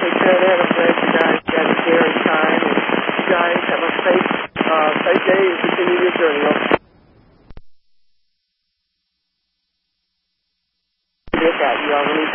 take care of that. I'm glad you guys got it there in time. And you guys have a safe day and continue your journey. With that, you all really